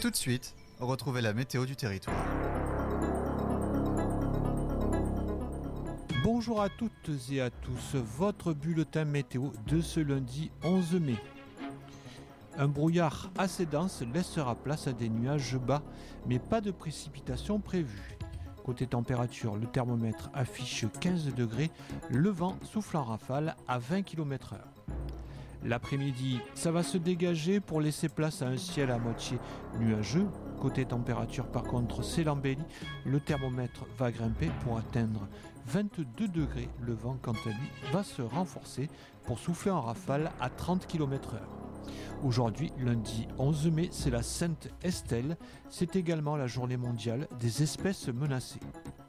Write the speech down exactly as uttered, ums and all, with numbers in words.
Tout de suite, retrouvez la météo du territoire. Bonjour à toutes et à tous, votre bulletin météo de ce lundi onze mai. Un brouillard assez dense laissera place à des nuages bas, mais pas de précipitations prévues. Côté température, le thermomètre affiche quinze degrés, le vent souffle en rafale à vingt kilomètres heure. L'après-midi, ça va se dégager pour laisser place à un ciel à moitié nuageux. Côté température, par contre, c'est l'embellie. Le thermomètre va grimper pour atteindre vingt-deux degrés. Le vent, quant à lui, va se renforcer pour souffler en rafale à trente kilomètres heure. Aujourd'hui, lundi onze mai, c'est la Sainte Estelle. C'est également la journée mondiale des espèces menacées.